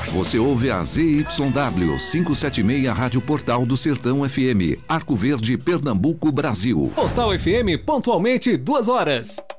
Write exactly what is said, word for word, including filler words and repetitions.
Você ouve a Z Y W quinhentos e setenta e seis Rádio Portal do Sertão F M, Arco Verde, Pernambuco, Brasil. Portal F M, pontualmente duas horas.